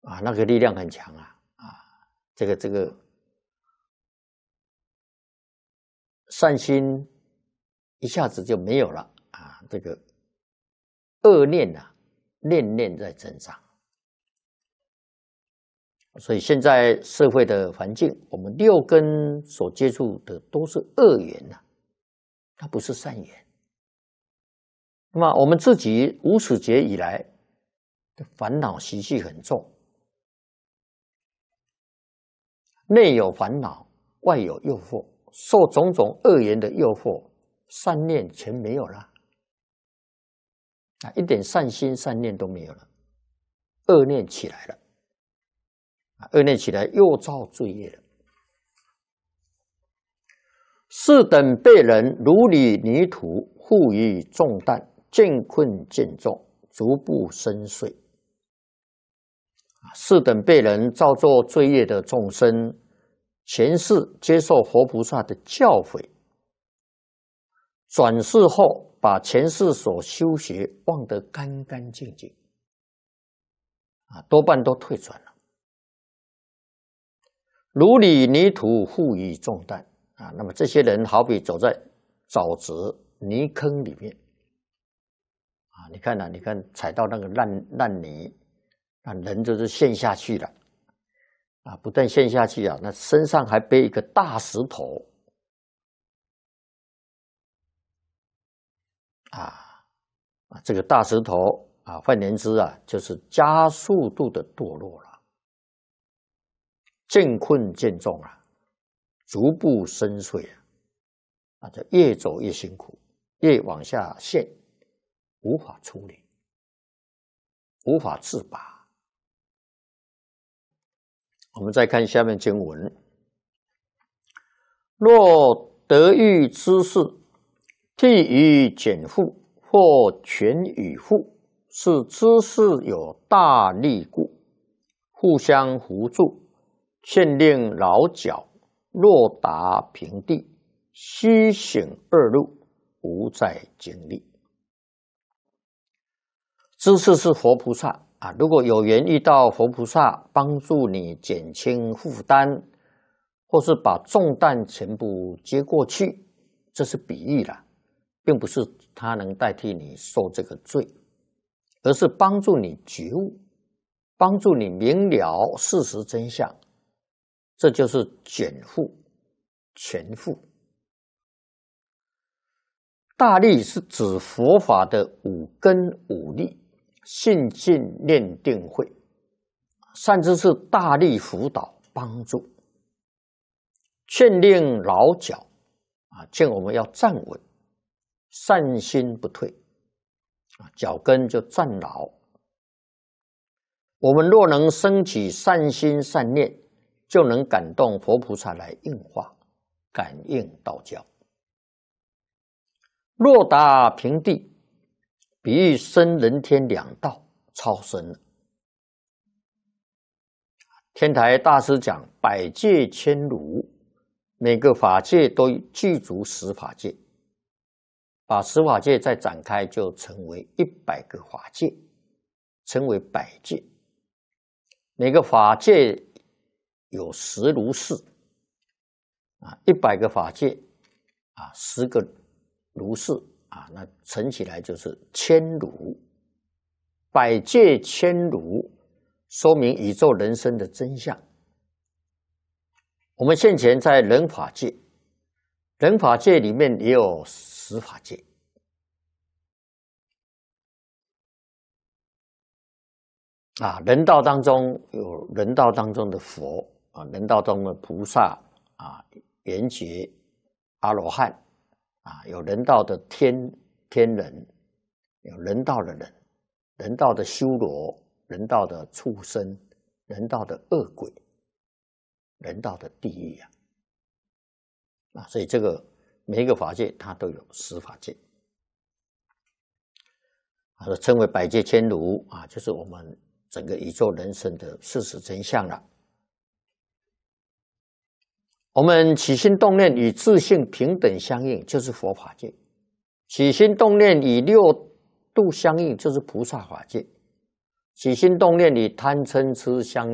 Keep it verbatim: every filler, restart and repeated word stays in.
啊，那个力量很强啊啊，这个这个善心一下子就没有了啊，这个恶念啊，念念在增长。所以现在社会的环境，我们六根所接触的都是恶缘呐、啊，它不是善缘。那么我们自己无始劫以来的烦恼习气很重，内有烦恼，外有诱惑，受种种恶缘的诱惑，善念全没有了啊，一点善心善念都没有了，恶念起来了。恶念起来又造罪业了。是等被人如履泥土，负于重担，渐困渐重，逐步深邃。是等被人造作罪业的众生，前世接受佛菩萨的教诲，转世后把前世所修学忘得干干净净，啊，多半都退转了。如履泥土，负于重担啊！那么这些人好比走在沼泽泥坑里面啊！你看呐、啊，你看踩到那个烂烂泥，那人就是陷下去了啊！不但陷下去啊，那身上还背一个大石头啊啊！这个大石头啊，换言之啊，就是加速度的堕落了。渐困渐重啊，逐步深邃啊，啊，就越走越辛苦，越往下陷，无法处理，无法自拔。我们再看下面经文：若得遇之事，替于减负，或全与负，是知识有大利故，互相扶助。劝令老脚，若达平地，须醒二路，无再经历。知识是佛菩萨啊，如果有缘遇到佛菩萨，帮助你减轻负担，或是把重担全部接过去，这是比喻啦，并不是他能代替你受这个罪，而是帮助你觉悟，帮助你明了事实真相。这就是减负、全负。大利是指佛法的五根五力，信进念定慧，善知识大力辅导帮助，劝令老脚啊，劝我们要站稳，善心不退啊，脚跟就站牢。我们若能升起善心善念，就能感动佛菩萨来应化，感应道教。若达平地，比喻生人天两道超生了。天台大师讲百界千如，每个法界都具足十法界，把十法界再展开，就成为一百个法界，称为百界。每个法界有十如是啊，一百个法界啊，十个如是啊，那乘起来就是千如。百界千如，说明宇宙人生的真相。我们现前在人法界，人法界里面也有十法界。啊，人道当中有人道当中的佛啊，人道中的菩萨啊，圆觉、阿罗汉啊，有人道的天天人，有人道的人，人道的修罗，人道的畜生，人道的恶鬼，人道的地狱啊，啊，所以这个每一个法界它都有十法界，啊，称为百界千如啊，就是我们整个宇宙人生的事实真相了。我们起心动念与自性平等相应，就是佛法界；起心动念与六度相应，就是菩萨法界； 起心动念与贪嗔痴相